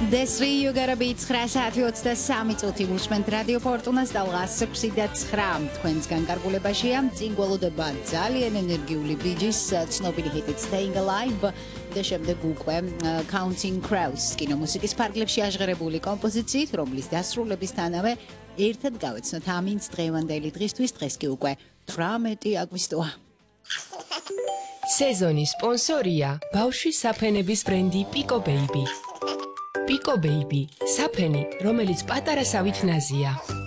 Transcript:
Desri you gotta be 9:23 წუთი უსმენთ რადიო ფორტუნას და 106.9 თქვენსგან გარგულებაშია წინგველოდება ძალიან ენერგიული ბიჯის ცნობილი ჰიტით Staying Alive და შემდეგ უკვე Counting Crows კინომუსიკის ფარგლებში აღღერებული კომპოზიციით, რომლის დასრულებისთანავე ერთად გავეცნოთ ამინს დღევანდელი დღისთვის, დღეს კი უკვე 18 აგვისტოა. სეზონის სპონსორია ბავშვის საფენების ბრენდი Pico Baby. Pico Baby, საფენი, რომელიც პატარა სავით ნაზია.